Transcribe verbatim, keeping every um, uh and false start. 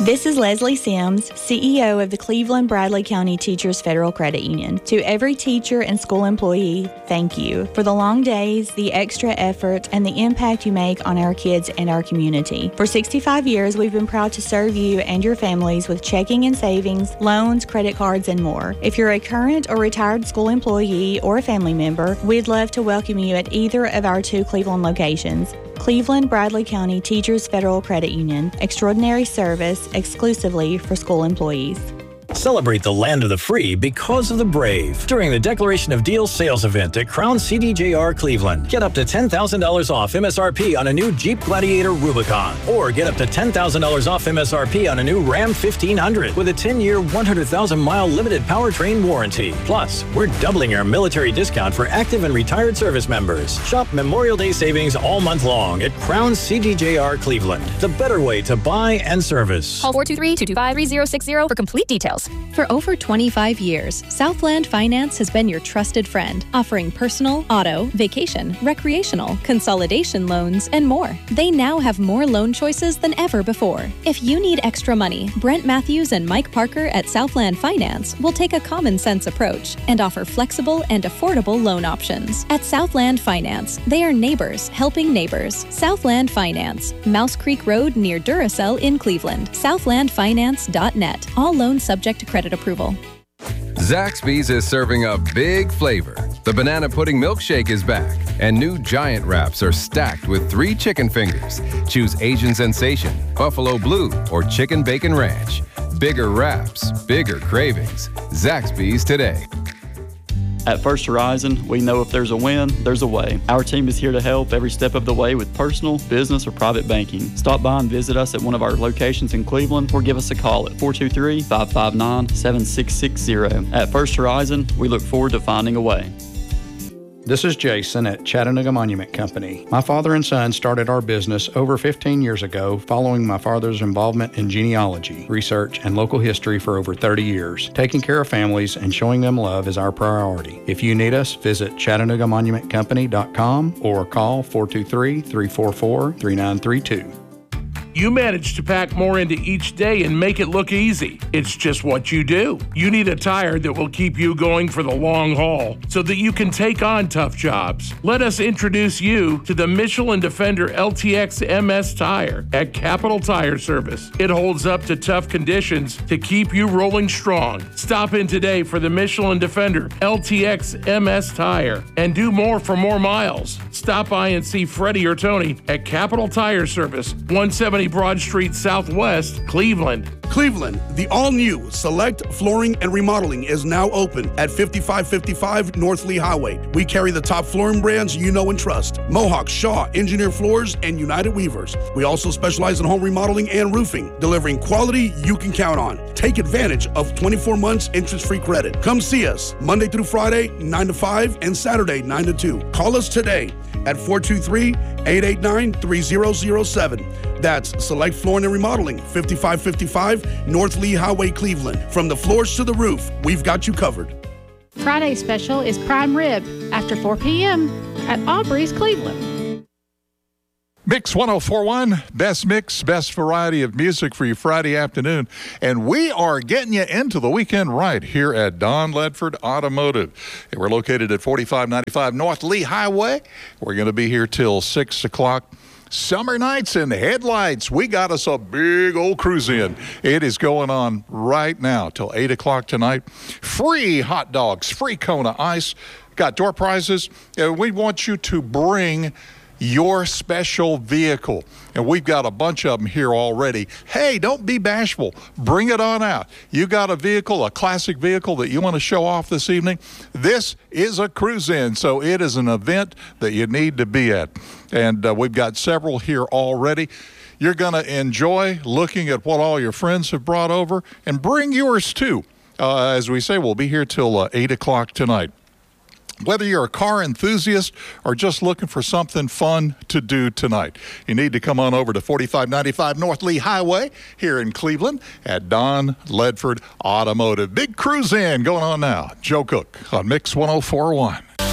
This is Leslie Sims, C E O of the Cleveland Bradley County Teachers Federal Credit Union. To every teacher and school employee, thank you for the long days, the extra effort, and the impact you make on our kids and our community. For sixty-five years, we've been proud to serve you and your families with checking and savings, loans, credit cards, and more. If you're a current or retired school employee or a family member, we'd love to welcome you at either of our two Cleveland locations. Cleveland Bradley County Teachers Federal Credit Union. Extraordinary service exclusively for school employees. Celebrate the land of the free because of the brave during the Declaration of Deals sales event at Crown C D J R Cleveland. Get up to ten thousand dollars off M S R P on a new Jeep Gladiator Rubicon, or get up to ten thousand dollars off M S R P on a new Ram fifteen hundred with a ten-year, one hundred thousand mile limited powertrain warranty. Plus, we're doubling our military discount for active and retired service members. Shop Memorial Day savings all month long at Crown C D J R Cleveland, the better way to buy and service. Call four two three, two two five, three zero six zero for complete details. For over twenty-five years, Southland Finance has been your trusted friend, offering personal, auto, vacation, recreational, consolidation loans, and more. They now have more loan choices than ever before. If you need extra money, Brent Matthews and Mike Parker at Southland Finance will take a common sense approach and offer flexible and affordable loan options. At Southland Finance, they are neighbors helping neighbors. Southland Finance, Mouse Creek Road near Duracell in Cleveland. southland finance dot net. All loans subject to credit approval. Zaxby's is serving up big flavor. The banana pudding milkshake is back, and new giant wraps are stacked with three chicken fingers. Choose Asian Sensation, Buffalo Blue, or Chicken Bacon Ranch. Bigger wraps, bigger cravings. Zaxby's today. At First Horizon, we know if there's a win, there's a way. Our team is here to help every step of the way with personal, business, or private banking. Stop by and visit us at one of our locations in Cleveland or give us a call at four two three, five five nine, seven six six zero. At First Horizon, we look forward to finding a way. This is Jason at Chattanooga Monument Company. My father and son started our business over fifteen years ago following my father's involvement in genealogy, research, and local history for over thirty years. Taking care of families and showing them love is our priority. If you need us, visit chattanooga monument company dot com or call four two three, three four four, three nine three two. You manage to pack more into each day and make it look easy. It's just what you do. You need a tire that will keep you going for the long haul so that you can take on tough jobs. Let us introduce you to the Michelin Defender L T X M S tire at Capital Tire Service. It holds up to tough conditions to keep you rolling strong. Stop in today for the Michelin Defender L T X M S tire and do more for more miles. Stop by and see Freddie or Tony at Capital Tire Service, one seventy Broad Street Southwest, Cleveland. Cleveland, the all-new Select Flooring and Remodeling is now open at fifty-five fifty-five North Lee Highway. We carry the top flooring brands you know and trust: Mohawk, Shaw, Engineer Floors, and United Weavers. We also specialize in home remodeling and roofing, delivering quality you can count on. Take advantage of twenty-four months interest-free credit. Come see us Monday through Friday, nine to five, and Saturday, nine to two. Call us today at four two three, eight eight nine, three zero zero seven. That's Select Flooring and Remodeling, fifty-five fifty-five North Lee Highway, Cleveland. From the floors to the roof, we've got you covered. Friday's special is prime rib after four p.m. at Aubrey's, Cleveland. Mix one oh four point one, best mix, best variety of music for your Friday afternoon. And we are getting you into the weekend right here at Don Ledford Automotive. We're located at forty-five ninety-five North Lee Highway. We're going to be here till six o'clock. Summer nights and headlights. We got us a big old cruise in. It is going on right now till eight o'clock tonight. Free hot dogs, free Kona ice. Got door prizes. Uh, we want you to bring your special vehicle. And we've got a bunch of them here already. Hey, don't be bashful. Bring it on out. You got a vehicle, a classic vehicle that you want to show off this evening? This is a cruise-in, so it is an event that you need to be at. And uh, we've got several here already. You're going to enjoy looking at what all your friends have brought over, and bring yours too. Uh, as we say, we'll be here till uh, eight o'clock tonight. Whether you're a car enthusiast or just looking for something fun to do tonight, you need to come on over to forty-five ninety-five North Lee Highway here in Cleveland at Don Ledford Automotive. Big cruise in going on now. Joe Cook on Mix one oh four point one.